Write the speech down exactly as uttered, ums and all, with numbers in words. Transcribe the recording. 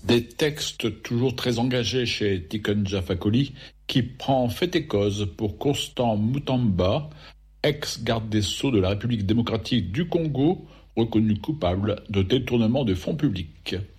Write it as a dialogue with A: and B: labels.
A: Des textes toujours très engagés chez Tiken Jah Fakoly, qui prend fait et cause pour Constant Mutamba, ex-garde des Sceaux de la République démocratique du Congo, reconnu coupable de détournement de fonds publics.